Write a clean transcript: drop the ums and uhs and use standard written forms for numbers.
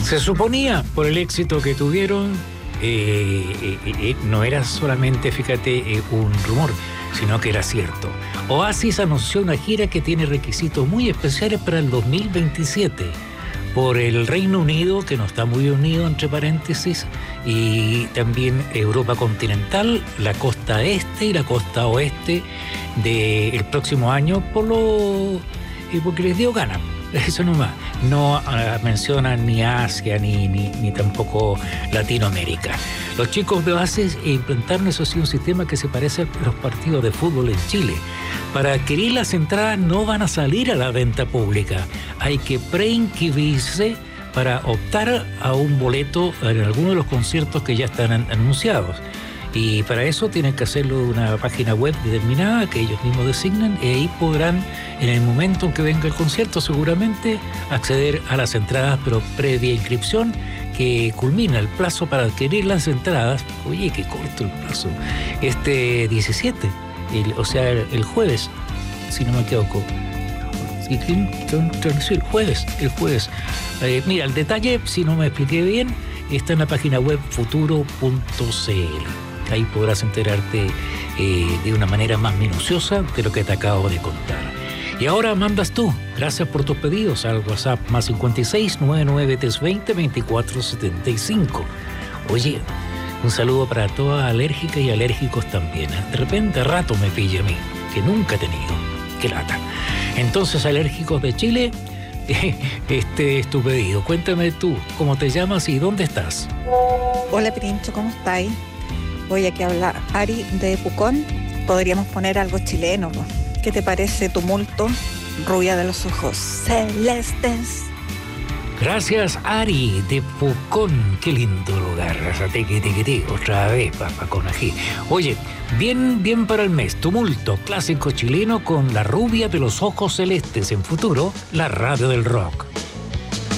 Se suponía, por el éxito que tuvieron, no era solamente, fíjate, un rumor, sino que era cierto. Oasis anunció una gira que tiene requisitos muy especiales para el 2027 por el Reino Unido, que no está muy unido, entre paréntesis, y también Europa continental, la costa este y la costa oeste del próximo año, porque les dio gana. Eso nomás. No mencionan ni Asia ni tampoco Latinoamérica. Los chicos de Oasis implantaron, eso sí, un sistema que se parece a los partidos de fútbol en Chile. Para adquirir las entradas no van a salir a la venta pública. Hay que preinscribirse para optar a un boleto en alguno de los conciertos que ya están anunciados. Y para eso tienen que hacerlo en una página web determinada que ellos mismos designan, y ahí podrán, en el momento en que venga el concierto, seguramente acceder a las entradas, pero previa inscripción, que culmina el plazo para adquirir las entradas. Oye, qué corto el plazo. 17, el jueves, si no me equivoco. Sí, el jueves. Mira, el detalle, si no me expliqué bien, está en la página web futuro.cl. Ahí podrás enterarte de una manera más minuciosa de lo que te acabo de contar. Y ahora mandas tú. Gracias por tus pedidos al WhatsApp más 56 99 320 2475. Oye, un saludo para todas alérgicas y alérgicos también. De repente, a rato me pilla a mí, que nunca he tenido. Qué lata. Entonces, alérgicos de Chile, este es tu pedido. Cuéntame tú, ¿cómo te llamas y dónde estás? Hola, Pirincho, ¿cómo estáis? Hoy aquí habla Ari de Pucón. Podríamos poner algo chileno, ¿no? ¿Qué te parece Tumulto? Rubia de los ojos celestes. Gracias, Ari de Pucón. Qué lindo lugar. Otra vez, papá, con ají. Oye, bien para el mes. Tumulto, clásico chileno con la rubia de los ojos celestes. En futuro, la radio del rock.